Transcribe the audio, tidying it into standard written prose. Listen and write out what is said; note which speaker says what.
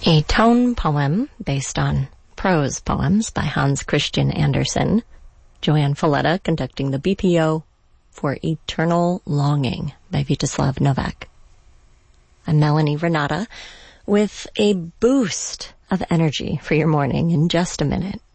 Speaker 1: A tone poem based on prose poems by Hans Christian Andersen. Joanne Folletta conducting the BPO for Eternal Longing by Vyacheslav Novak. I'm Melanie Renata with a boost of energy for your morning in just a minute.